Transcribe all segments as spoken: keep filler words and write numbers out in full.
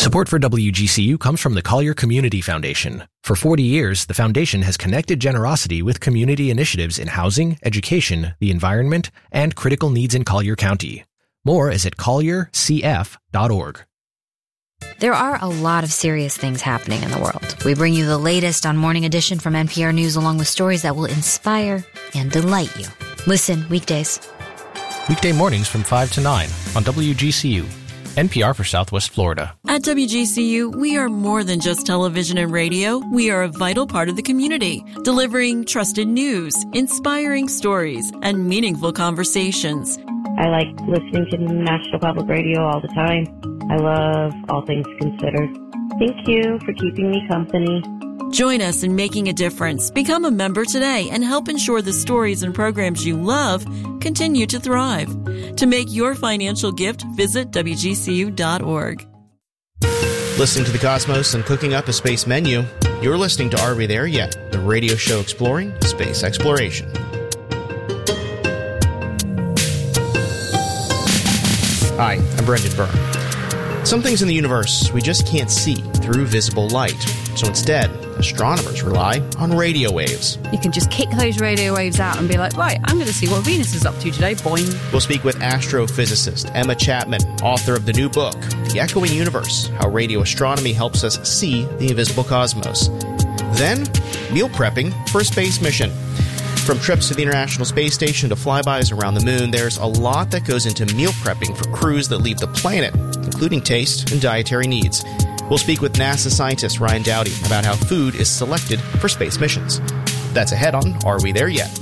Support for W G C U comes from the Collier Community Foundation. For forty years, the foundation has connected generosity with community initiatives in housing, education, the environment, and critical needs in Collier County. More is at collier c f dot org. There are a lot of serious things happening in the world. We bring you the latest on Morning Edition from N P R News, along with stories that will inspire and delight you. Listen weekdays. Weekday mornings from five to nine on W G C U. N P R for Southwest Florida. At W G C U, we are more than just television and radio. We are a vital part of the community, delivering trusted news, inspiring stories, and meaningful conversations. I like listening to National Public Radio all the time. I love All Things Considered. Thank you for keeping me company. Join us in making a difference. Become a member today and help ensure the stories and programs you love continue to thrive. To make your financial gift, visit W G C U dot org. Listening to the cosmos and cooking up a space menu, you're listening to Are We There Yet? The radio show exploring space exploration. Hi, I'm Brendan Byrne. Some things in the universe we just can't see through visible light. So instead, astronomers rely on radio waves. You can just kick those radio waves out and be like, right, I'm going to see what Venus is up to today, boing. We'll speak with astrophysicist Emma Chapman, author of the new book, The Echoing Universe, How Radio Astronomy Helps Us See the Invisible Cosmos. Then, meal prepping for a space mission. From trips to the International Space Station to flybys around the moon, there's a lot that goes into meal prepping for crews that leave the planet, including taste and dietary needs. We'll speak with NASA scientist Ryan Dowdy about how food is selected for space missions. That's ahead on Are We There Yet?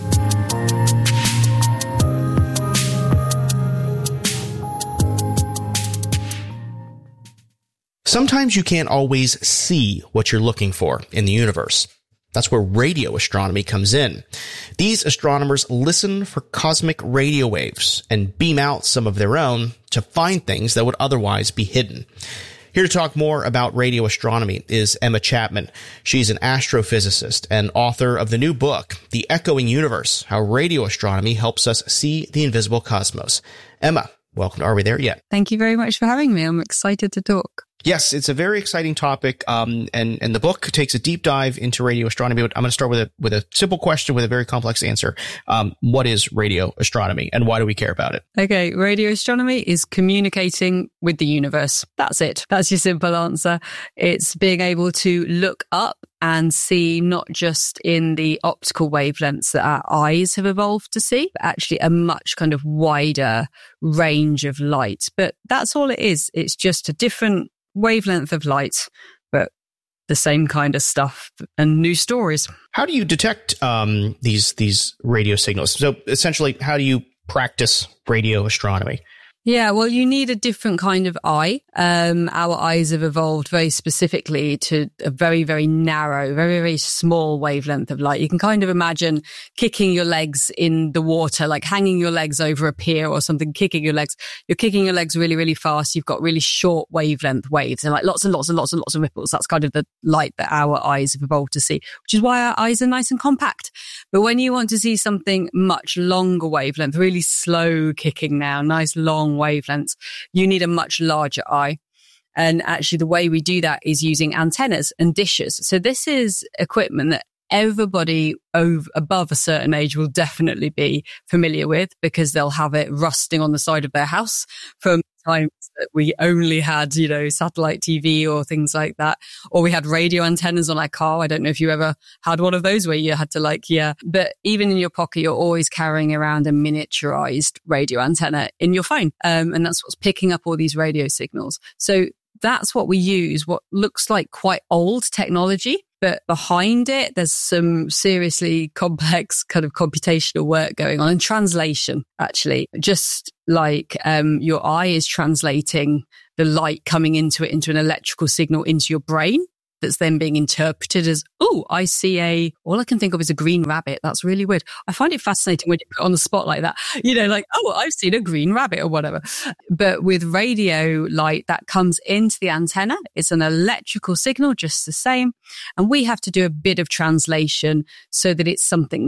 Sometimes you can't always see what you're looking for in the universe. That's where radio astronomy comes in. These astronomers listen for cosmic radio waves and beam out some of their own to find things that would otherwise be hidden. Here to talk more about radio astronomy is Emma Chapman. She's an astrophysicist and author of the new book, The Echoing Universe, How Radio Astronomy Helps Us See the Invisible Cosmos. Emma, welcome to Are We There Yet? Thank you very much for having me. I'm excited to talk. Yes, it's a very exciting topic, um, and, and the book takes a deep dive into radio astronomy. But I'm going to start with a with a simple question with a very complex answer. Um, what is radio astronomy, and why do we care about it? Okay, radio astronomy is communicating with the universe. That's it. That's your simple answer. It's being able to look up and see not just in the optical wavelengths that our eyes have evolved to see, but actually a much kind of wider range of light. But that's all it is. It's just a different wavelength of light, but the same kind of stuff and new stories. How do you detect um, these these radio signals? So essentially, how do you practice radio astronomy? Yeah, well, you need a different kind of eye. Um, our eyes have evolved very specifically to a very, very narrow, very, very small wavelength of light. You can kind of imagine kicking your legs in the water, like hanging your legs over a pier or something, kicking your legs. You're kicking your legs really, really fast. You've got really short wavelength waves and like lots and lots and lots and lots of ripples. That's kind of the light that our eyes have evolved to see, which is why our eyes are nice and compact. But when you want to see something much longer wavelength, really slow kicking now, nice long wavelengths, you need a much larger eye. And actually the way we do that is using antennas and dishes. So this is equipment that everybody over, above a certain age will definitely be familiar with, because they'll have it rusting on the side of their house from times that we only had, you know, satellite T V or things like that. Or we had radio antennas on our car. I don't know if you ever had one of those where you had to like, yeah. But even in your pocket, you're always carrying around a miniaturized radio antenna in your phone. Um, and that's what's picking up all these radio signals. So that's what we use, what looks like quite old technology. But behind it, there's some seriously complex kind of computational work going on, and translation, actually. Just like um, your eye is translating the light coming into it into an electrical signal into your brain that's then being interpreted as, oh, I see a, all I can think of is a green rabbit. That's really weird. I find it fascinating when you put it on the spot like that, you know, like, oh, I've seen a green rabbit or whatever. But with radio light, that comes into the antenna. It's an electrical signal, just the same. And we have to do a bit of translation so that it's something that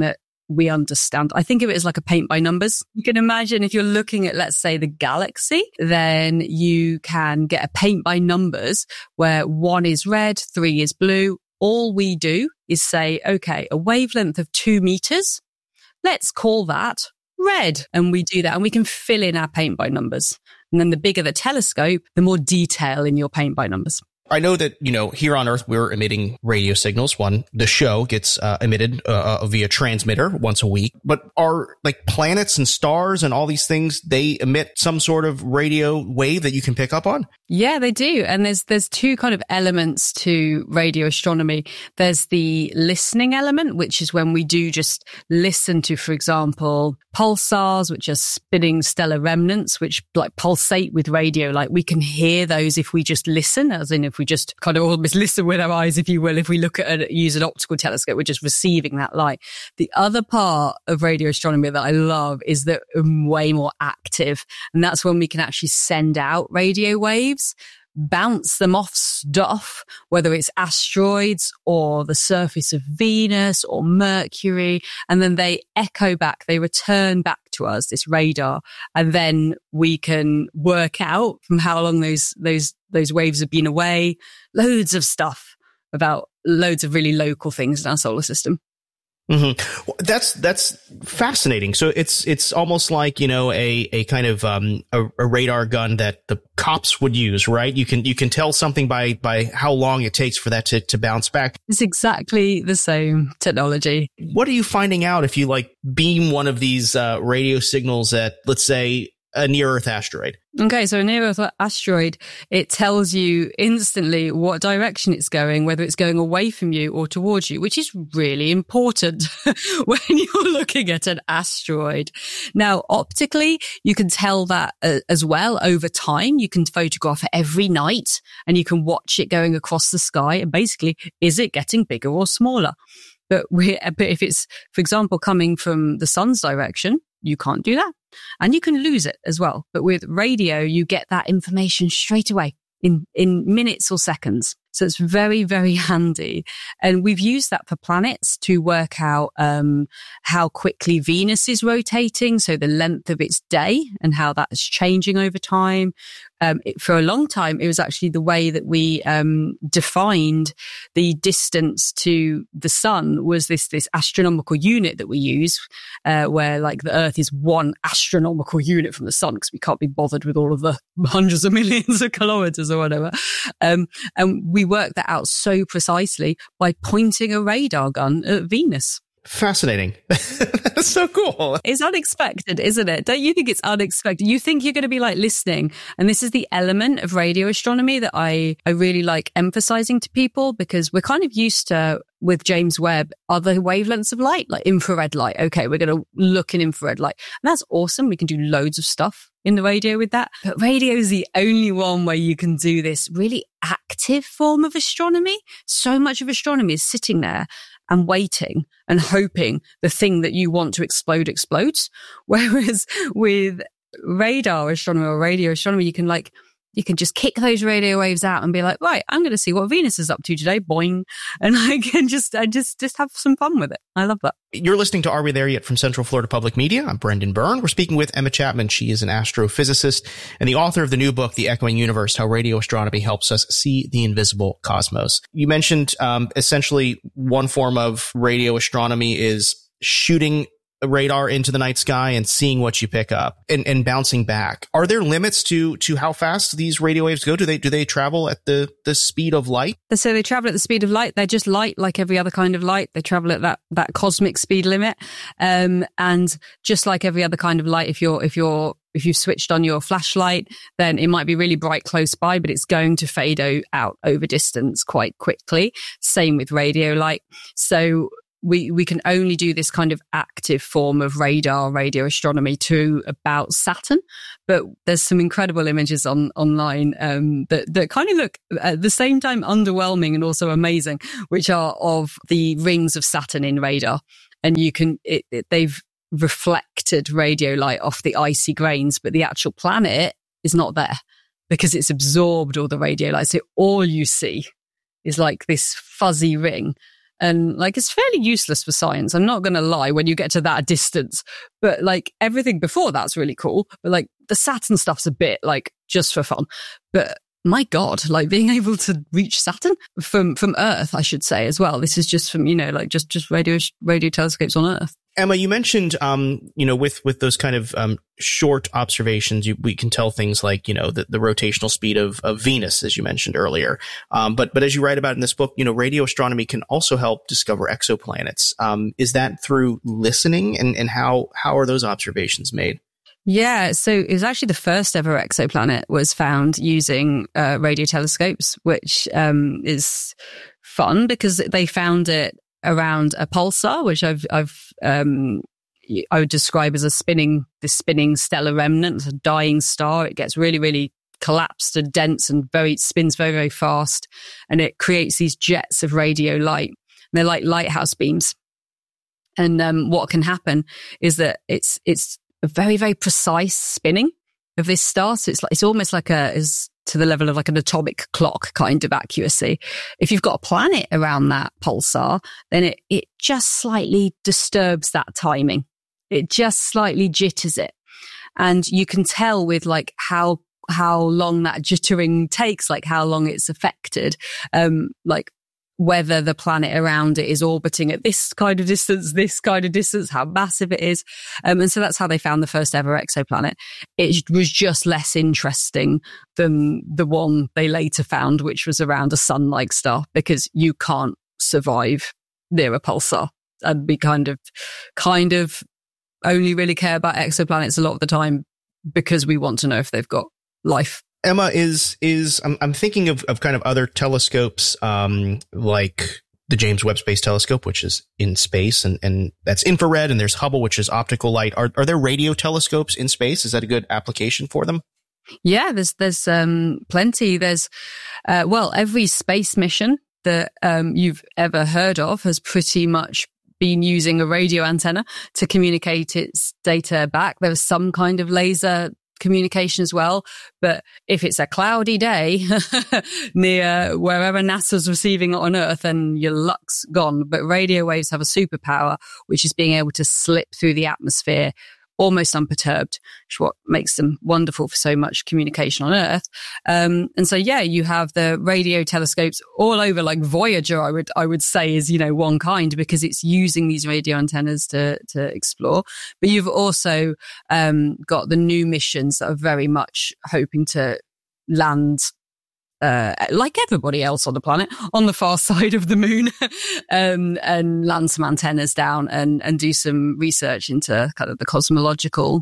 we understand. I think of it as like a paint by numbers. You can imagine if you're looking at, let's say, the galaxy, then you can get a paint by numbers where one is red, three is blue. All we do is say, okay, a wavelength of two meters. Let's call that red. And we do that and we can fill in our paint by numbers. And then the bigger the telescope, the more detail in your paint by numbers. I know that, you know, here on Earth, we're emitting radio signals. One, the show gets uh, emitted uh, via transmitter once a week. But are like planets and stars and all these things, they emit some sort of radio wave that you can pick up on? Yeah, they do. And there's there's two kind of elements to radio astronomy. There's the listening element, which is when we do just listen to, for example, pulsars, which are spinning stellar remnants, which like pulsate with radio. Like we can hear those if we just listen, as in if we just kind of almost listen with our eyes, if you will. If we look at it, use an optical telescope, we're just receiving that light. The other part of radio astronomy that I love is that I'm way more active. And that's when we can actually send out radio waves, bounce them off stuff, whether it's asteroids or the surface of Venus or Mercury, and then they echo back, they return back to us, this radar, and then we can work out from how long those those those waves have been away, loads of stuff about loads of really local things in our solar system. Mm-hmm. Well, that's that's fascinating. So it's it's almost like, you know, a a kind of um a, a radar gun that the cops would use, right? You can you can tell something by by how long it takes for that to to bounce back. It's exactly the same technology. What are you finding out if you like beam one of these uh, radio signals at, let's say, a near-Earth asteroid? Okay, so a near-Earth asteroid, it tells you instantly what direction it's going, whether it's going away from you or towards you, which is really important when you're looking at an asteroid. Now, optically, you can tell that uh, as well over time. You can photograph it every night and you can watch it going across the sky. And basically, is it getting bigger or smaller? But, we, but if it's, for example, coming from the sun's direction, you can't do that. And you can lose it as well. But with radio, you get that information straight away in, in minutes or seconds. So it's very, very handy. And we've used that for planets to work out um, how quickly Venus is rotating, so the length of its day and how that's changing over time. Um, it, for a long time, it was actually the way that we um, defined the distance to the sun was this this astronomical unit that we use, uh, where like the Earth is one astronomical unit from the sun because we can't be bothered with all of the hundreds of millions of kilometers or whatever. Um, and we worked that out so precisely by pointing a radar gun at Venus. Fascinating. That's so cool. It's unexpected, isn't it? Don't you think it's unexpected? You think you're going to be like listening. And this is the element of radio astronomy that I, I really like emphasizing to people, because we're kind of used to, with James Webb, other wavelengths of light, like infrared light. Okay, we're going to look in infrared light. And that's awesome. We can do loads of stuff in the radio with that. But radio is the only one where you can do this really active form of astronomy. So much of astronomy is sitting there and waiting and hoping the thing that you want to explode explodes. Whereas with radar astronomy or radio astronomy, you can like, you can just kick those radio waves out and be like, right, I'm going to see what Venus is up to today. Boing. And I can just, I just, just have some fun with it. I love that. You're listening to Are We There Yet from Central Florida Public Media. I'm Brendan Byrne. We're speaking with Emma Chapman. She is an astrophysicist and the author of the new book, The Echoing Universe, How Radio Astronomy Helps Us See the Invisible Cosmos. You mentioned, um, essentially one form of radio astronomy is shooting a radar into the night sky and seeing what you pick up and, and bouncing back. Are there limits to, to how fast these radio waves go? Do they, do they travel at the, the speed of light? So they travel at the speed of light. They're just light like every other kind of light. They travel at that, that cosmic speed limit. Um, and just like every other kind of light, if you're, if you're, if you've switched on your flashlight, then it might be really bright close by, but it's going to fade out over distance quite quickly. Same with radio light. So We we can only do this kind of active form of radar radio astronomy to about Saturn, but there's some incredible images on online um, that that kind of look at the same time underwhelming and also amazing, which are of the rings of Saturn in radar, and you can it, it, they've reflected radio light off the icy grains, but the actual planet is not there because it's absorbed all the radio light. So all you see is like this fuzzy ring. And like, it's fairly useless for science. I'm not going to lie when you get to that distance, but like everything before that's really cool. But like the Saturn stuff's a bit like just for fun. But my God, like being able to reach Saturn from, from Earth, I should say as well. This is just from, you know, like just, just radio, radio telescopes on Earth. Emma, you mentioned, um, you know, with, with those kind of, um, short observations, you, we can tell things like, you know, the, the rotational speed of, of Venus, as you mentioned earlier. Um, but, but as you write about in this book, you know, radio astronomy can also help discover exoplanets. Um, is that through listening, and, and how, how are those observations made? Yeah, so it was actually the first ever exoplanet was found using uh, radio telescopes, which um, is fun because they found it around a pulsar, which I've, I've, um, I would describe as a spinning, this spinning stellar remnant, a dying star. It gets really, really collapsed and dense and very, spins very, very fast. And it creates these jets of radio light. And they're like lighthouse beams. And, um, what can happen is that it's, it's a very, very precise spinning of this star. So it's like, it's almost like a, is to the level of like an atomic clock kind of accuracy. If you've got a planet around that pulsar, then it, it just slightly disturbs that timing. It just slightly jitters it. And you can tell with like how, how long that jittering takes, like how long it's affected, um, like whether the planet around it is orbiting at this kind of distance, this kind of distance, how massive it is. Um, and so that's how they found the first ever exoplanet. It was just less interesting than the one they later found, which was around a sun-like star, because you can't survive near a pulsar. And we kind of, kind of only really care about exoplanets a lot of the time because we want to know if they've got life. Emma, is, is, I'm, I'm thinking of, of kind of other telescopes, um, like the James Webb Space Telescope, which is in space, and, and that's infrared, and there's Hubble, which is optical light. Are, are there radio telescopes in space? Is that a good application for them? Yeah, there's, there's, um, plenty. There's, uh, well, every space mission that, um, you've ever heard of has pretty much been using a radio antenna to communicate its data back. There was some kind of laser communication as well, but if it's a cloudy day near wherever NASA's receiving it on Earth, then your luck's gone. But radio waves have a superpower, which is being able to slip through the atmosphere almost unperturbed, which is what makes them wonderful for so much communication on Earth. Um, and so, yeah, you have the radio telescopes all over, like Voyager, I would, I would say is, you know, one kind, because it's using these radio antennas to, to explore. But you've also, um, got the new missions that are very much hoping to land, uh, like everybody else on the planet, on the far side of the moon, um, and land some antennas down and, and do some research into kind of the cosmological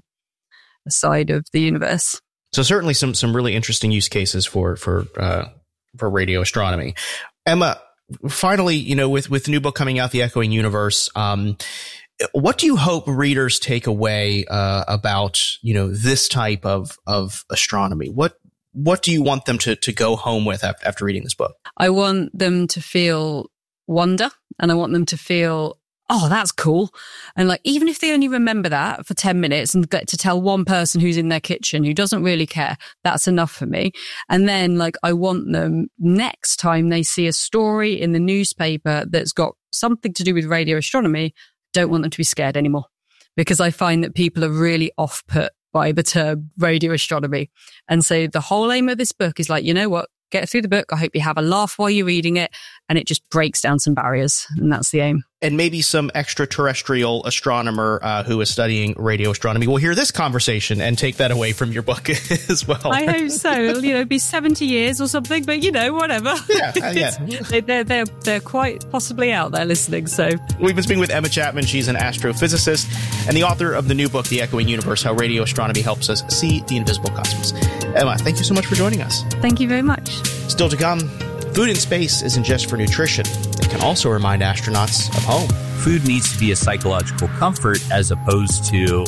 side of the universe. So certainly some, some really interesting use cases for, for, uh, for radio astronomy. Emma, finally, you know, with, with the new book coming out, The Echoing Universe, um, what do you hope readers take away, uh, about, you know, this type of, of astronomy? What, What do you want them to, to go home with after, after reading this book? I want them to feel wonder, and I want them to feel, oh, that's cool. And like, even if they only remember that for ten minutes and get to tell one person who's in their kitchen who doesn't really care, that's enough for me. And then like, I want them next time they see a story in the newspaper that's got something to do with radio astronomy, don't want them to be scared anymore, because I find that people are really off-put by the term radio astronomy. And so the whole aim of this book is like, you know what, get through the book. I hope you have a laugh while you're reading it, and it just breaks down some barriers. And that's the aim. And maybe some extraterrestrial astronomer uh, who is studying radio astronomy will hear this conversation and take that away from your book as well. I hope so. It'll, you know, be seventy years or something, but you know, whatever. Yeah, uh, yeah. they, they're, they're, they're quite possibly out there listening. So we've been speaking with Emma Chapman. She's an astrophysicist and the author of the new book, The Echoing Universe, How Radio Astronomy Helps Us See the Invisible Cosmos. Emma, thank you so much for joining us. Thank you very much. Still to come, food in space isn't just for nutrition. It can also remind astronauts of home. Food needs to be a psychological comfort as opposed to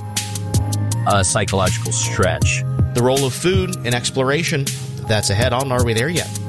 a psychological stretch. The role of food in exploration, that's ahead on Are We There Yet?